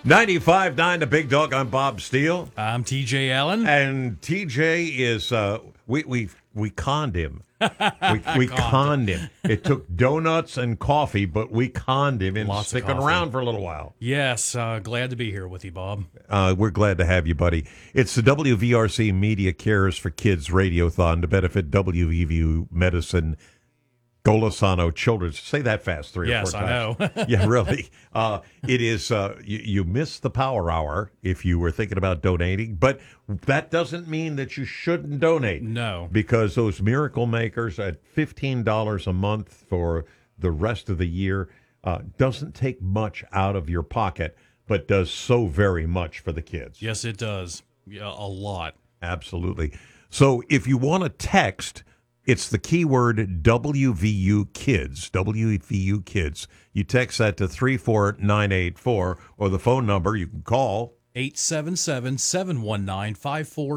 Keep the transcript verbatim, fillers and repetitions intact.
ninety-five point nine The Big Dog. I'm Bob Steele. I'm T J Allen. And T J is, uh, we, we, we conned him. We, we conned him. It took donuts and coffee, but we conned him into Lots of sticking coffee. around for a little while. Yes, uh, glad to be here with you, Bob. Uh, we're glad to have you, buddy. It's the W V R C Media Cares for Kids Radiothon to benefit W V U Medicine Golisano Children's. Say that fast three yes, or four times. I know. Yeah, really. Uh, it is, uh, you, you missed the power hour if you were thinking about donating, but that doesn't mean that you shouldn't donate. No. Because those Miracle Makers at fifteen dollars a month for the rest of the year uh, doesn't take much out of your pocket, but does so very much for the kids. Yes, it does. Yeah, a lot. Absolutely. So if you want to text, it's the keyword W V U Kids, W V U Kids. You text that to three four nine eight four, or the phone number you can call. eight seven seven, seven one nine, five four